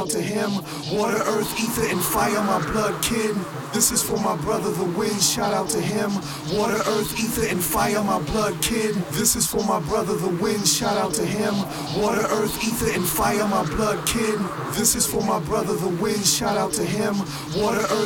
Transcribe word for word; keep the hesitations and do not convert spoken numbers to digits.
out to him. Water, earth, ether, and fire, my blood, kid. This is for my brother, the wind, shout out to him. Water, earth, ether, and fire, my blood, kid. This is for my brother, the wind, shout out to him. Water, earth, ether, and fire, my blood, kid. This is for my brother, the wind, shout out to him. Water, earth,